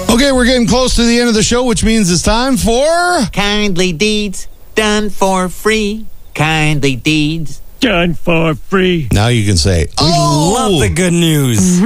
Okay, we're getting close to the end of the show, which means it's time for... Kindly deeds done for free. Kindly deeds done for free. Now you can say, Love the good news.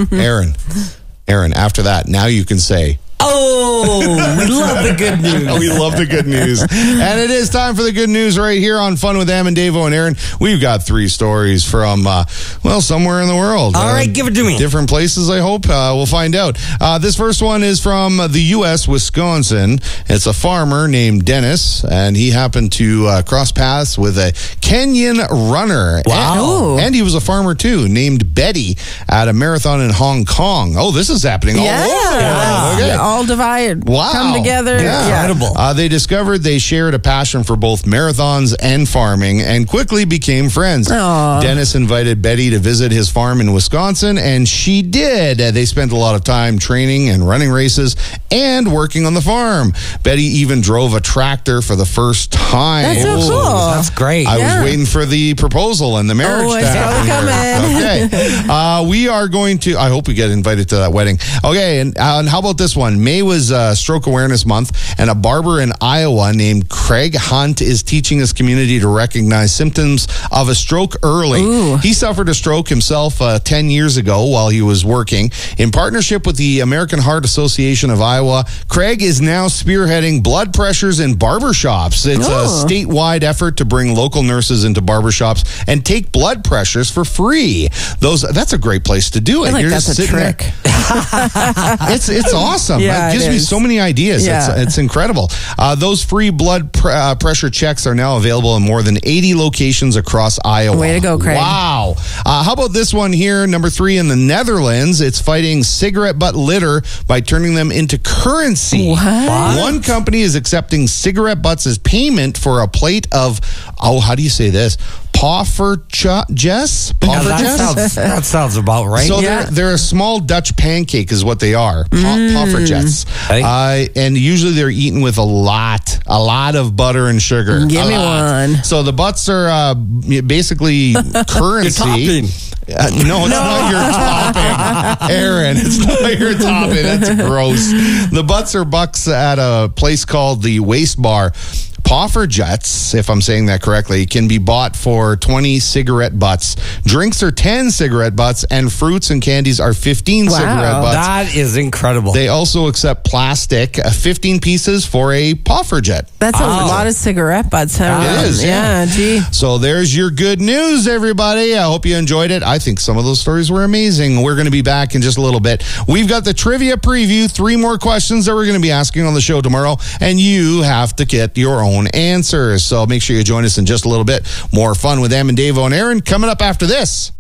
Aaron, after that, now you can say... Oh, we love the good news. We love the good news. And it is time for the good news right here on Fun with Am and Davo and Aaron. We've got 3 stories from, somewhere in the world. All right, give it to me. Different places, I hope. We'll find out. This first one is from the U.S., Wisconsin. It's a farmer named Dennis, and he happened to cross paths with a Kenyan runner. Wow. And he was a farmer, too, named Betty at a marathon in Hong Kong. Oh, this is happening all over. Okay. All divided. Wow. Come together. Yeah. Incredible. They discovered they shared a passion for both marathons and farming and quickly became friends. Aww. Dennis invited Betty to visit his farm in Wisconsin, and she did. They spent a lot of time training and running races and working on the farm. Betty even drove a tractor for the first time. That's so cool. That's great. I was waiting for the proposal and the marriage to happen here. Okay. We are going to, I hope we get invited to that wedding. Okay, and how about this one? May was Stroke Awareness Month, and a barber in Iowa named Craig Hunt is teaching his community to recognize symptoms of a stroke early. Ooh. He suffered a stroke himself 10 years ago while he was working. In partnership with the American Heart Association of Iowa, Craig is now spearheading blood pressures in barbershops. It's a statewide effort to bring local nurses into barbershops and take blood pressures for free. That's a great place to do it. I feel like You're that's just a sitting there. trick. It's awesome. Yeah, it gives me so many ideas. Yeah. It's incredible. Those free blood pressure checks are now available in more than 80 locations across Iowa. Way to go, Craig. Wow. How about this one here, number 3 in the Netherlands? It's fighting cigarette butt litter by turning them into currency. What? One company is accepting cigarette butts as payment for a plate of, how do you say this? Poffertjes? That sounds about right. So they're a small Dutch pancake is what they are. Poffertjes. Hey. And usually they're eaten with a lot of butter and sugar. Give me one. So the butts are basically currency. You're topping. No, it's not your topping, Aaron. It's not your topping. That's gross. The butts are bucks at a place called the Waste Bar. Poffertjes, if I'm saying that correctly, can be bought for 20 cigarette butts. Drinks are 10 cigarette butts, and fruits and candies are 15 cigarette butts. That is incredible. They also accept plastic, 15 pieces for a Poffertjes. That's a lot of cigarette butts. It is, yeah. Gee. So there's your good news, everybody. I hope you enjoyed it. I think some of those stories were amazing. We're going to be back in just a little bit. We've got the trivia preview, 3 more questions that we're going to be asking on the show tomorrow, and you have to get your own answers. So make sure you join us in just a little bit. More fun with Am and Davo and Aaron coming up after this.